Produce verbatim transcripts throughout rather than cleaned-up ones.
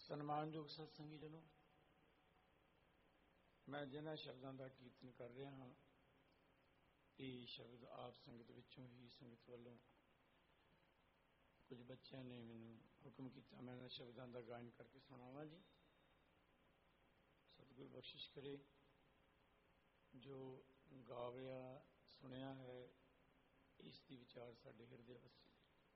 ਸਨਮਾਨਯੋਗ ਸਤਸੰਗੀ ਜਨੋ, मैं जिन्हां शब्दों का कीर्तन कर रहा हाँ, ये शब्द आप संगत विचों ही संगत वालों कुछ बच्चों ने मैनू हुक्म किया मैं इन्हां शब्दों का गायन करके सुनावां जी। सतगुरु बख्शिश करे जो गाविया सुनिया है इसकी विचार साडे हिरदे वसे।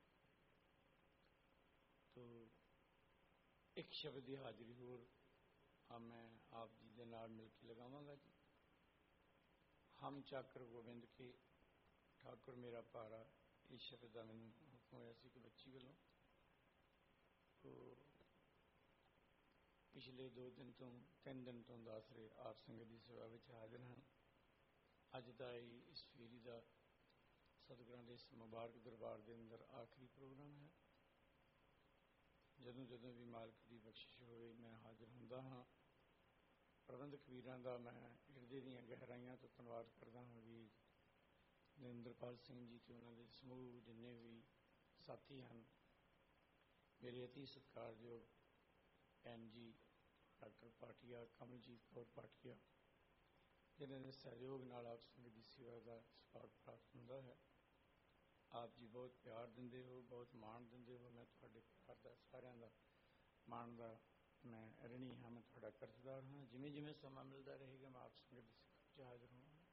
तो एक शब्द की हाजिरी होर हाँ मैं आप जी के नाल मिल के लगावांगा जी। हम चाकर गोबिंद के ठाकुर मेरा पारा, इस शब्द का मैनू हुक्म होया सी कि बच्ची वालों। तो पिछले दो दिन तो तीन दिन तो दस रहे आप संगत की सेवा में हाजिर हैं। अज का इस फेरी का सतगुरां दे इस मुबारक दरबार के अंदर आखिरी प्रोग्राम है। जदों जदों भी मालिक की बख्शिश होवे मैं हाजिर हुंदा हाँ। प्रबंधक वीरां दा मैं हिरदे दीयां गहराइयां तो धन्नवाद करदा हाँ भी नरेंद्रपाल सिंह जी ते उन्हां दे समूह जिन्ने भी साथी हैं, मेरे अति सत्कारयोग भैन जी डॉक्टर पाटिया, कमलजीत कौर पाटिया, जिन्हां दे सहयोग नाल आप संगत की सेवा का सफल प्राप्त हुंदा है। आप जी बहुत प्यार दिंदे हो, बहुत मान दिंदे हो। मैं तुहाडे प्यार का सारियां दा मान का मैं ऋणी हाँ, मैं तुहाडा कर्जदार हाँ। जिमें जिमें समा मिलता रहेगा मैं आप संगत की सेवा च हाजिर होवांगा।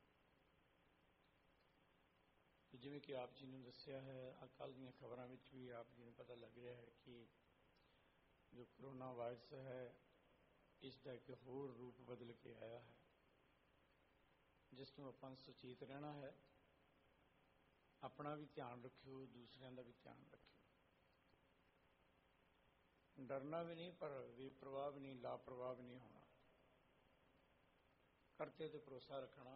तो जिमें कि आप जी ने दस्सिया है कल दी खबरों में भी आप जी ने पता लग रहा है कि जो कोरोना वायरस है इसका एक होर रूप बदल के आया है, जिसनों आपां सुचेत रहना है। अपना भी ध्यान रखियो, दूसरों का भी ध्यान रखियो। डरना भी नहीं पर बेप्रवाह भी नहीं, लापरवाह भी नहीं होना। करते तो भरोसा रखना।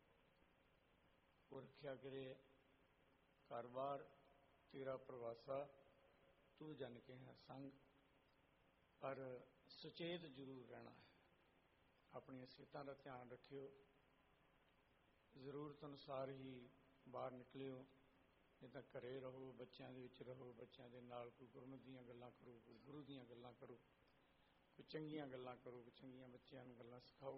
वो रखिया करे घर बार तेरा प्रवासा तू जन के है संग, पर सुचेत जरूर रहना है। अपनी सेहतां का ध्यान रखियो, जरूरत अनुसार ही बाहर निकलियो, नहीं तो घरे रहो, बच्चों के विच रहो, बच्चों के नाल कोई गुरमत दीयां गल्लां करो, कोई गुरु दीयां गल्लां करो, कोई चंगियां गल्लां करो, कोई चंगियां बच्चों नूं गल्लां सिखाओ।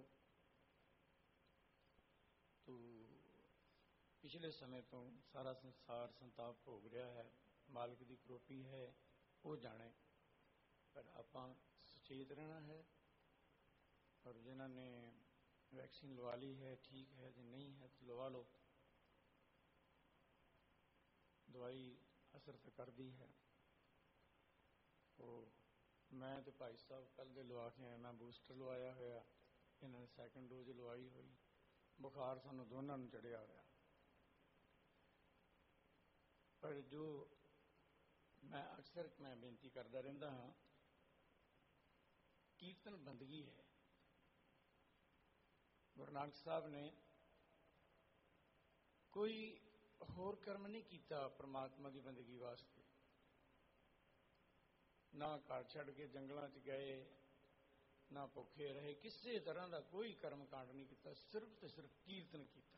तो पिछले समय तो सारा संसार संताप भोग रहा है, मालिक की करोपी है वो जाने, पर आपां सुचेत रहना है। और जिन्होंने वैक्सीन लवा ली है ठीक है, जो नहीं है तो लवा लो, दवाई असर तो कर दी है। तो मैं तो भाई साहब कल दे लवा के आया, मैं बूस्टर लवाया होया, इन्होंने सैकेंड डोज लवाई हुई। बुखार सानू दोनों नूं चढ़िया होया। पर जो मैं अक्सर मैं बेनती करता रहता हाँ, कीर्तन बंदगी है। गुरु नानक साहब ने कोई होर कर्म नहीं किया परमात्मा की बंदगी वास्ते, ना घर छड़ के जंगलों च गए, ना भुखे रहे, किसी तरह का कोई कर्म कांड नहीं किया, सिर्फ तो सिर्फ कीर्तन किया।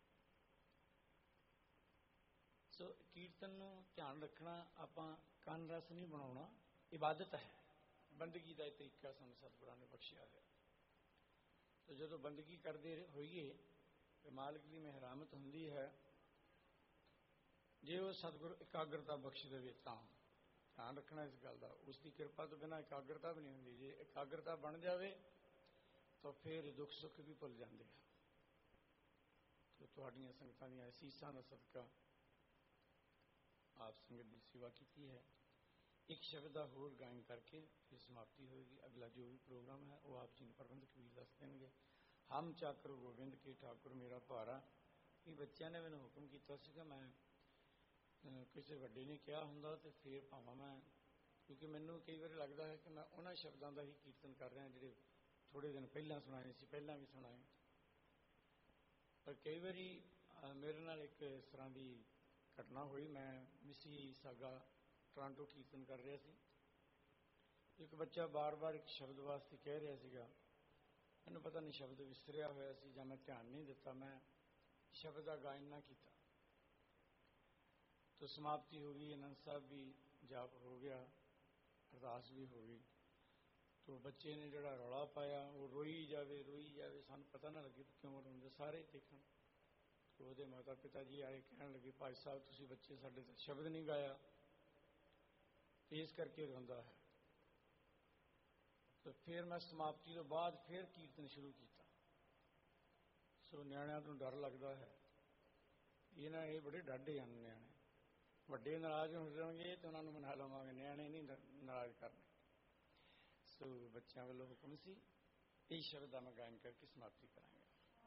सो कीर्तन नूं ध्यान रखना, आपां कान रस नहीं बनाउणा, इबादत है, बंदगी का तरीका सानूं सतगुरां ने बख्शिया है। तो जदों बंदगी करते होइए तो मालिक की मेहरामत हुंदी है, जे वो सतगुरु एकाग्रता बख्श देवे तां। ध्यान रखना इस गल का, उसकी कृपा तो बिना एकाग्रता भी नहीं होंदी। जे एकाग्रता बन जाए तो फिर दुख सुख भी भुल जाते हैं। तो तुहाडीआं संगतां दीआं असीसां दा सदका आप संगत की सेवा की है। एक शब्द का होर गायन करके फिर समाप्ति होगी। अगला जो भी प्रोग्राम है वो आप जी प्रबंधक भी दस देंगे। हम चाकर गोबिंद के ठाकुर मेरा भारा, कि बच्चों ने मैंने हुक्म किया, मैं किसी वड्डे ने कहा होंदा तो फिर भावां मैं, क्योंकि मैनू कई बार लगता है कि मैं उन्होंने शब्दों का ही कीर्तन कर रहा जिहड़े थोड़े दिन पहला सुनाए सी, पहला भी सुनाए। पर कई बारी मेरे नाल एक इस तरह की घटना हुई। मैं मिसी सागा टोरंटो कीर्तन कर रहा सी, एक बच्चा बार बार एक शब्द वास्ते कह रहा सीगा, मैनूं पता नहीं शब्द विसरिया होया सी जां मैं ध्यान नहीं दिता, मैं शब्द का गायन ना किया। तो समाप्ति हो गई, आनंद साहब भी जाप हो गया, अरदास भी हो गई। तो बच्चे ने जोड़ा रौला पाया वो रोई जाए रोई जाए, सानू पता ना लगे क्यों रोंदे, सारे देखण। तो वो माता पिता जी आए, कहन लगे भाई साहब तुसीं बच्चे साडे ते शब्द नहीं गाया, इस करके रोंदा है। तो फिर मैं समाप्ति तो बाद फिर कीर्तन शुरू किया। सो नियाणिਆਂ ਨੂੰ डर लगता है, इन्हां ये बड़े डाढे हैं नियाणे, ਵੱਡੇ नाराज हो जाएंगे तो उन्होंने मना लवांगे, नियाणे नहीं नाराज करने। सो बच्चों वालों हुक्म सी, इस शब्द का मैं गायन करके समाप्ति करांगा।